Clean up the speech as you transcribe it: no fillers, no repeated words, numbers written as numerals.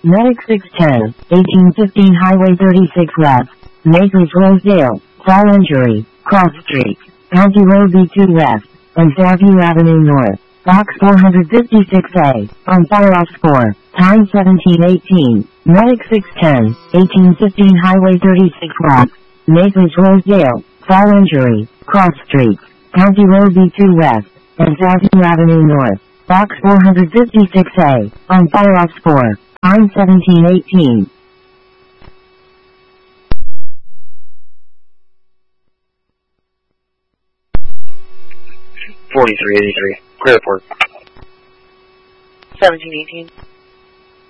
Medic 610, 1815 Highway 36 West, Naples Rosedale, Fall Injury, Cross Street, County Road B2 West, and Fairview Avenue North. Box 456A, on fire off 4, time 1718, Medic 610, 1815 Highway 36 West, Naples Rosedale, Fall Injury, Cross Street, County Road B2 West, and Fairview Avenue North. Box 456A, on fire off 4, time 1718. 4383. Clear report. 1718.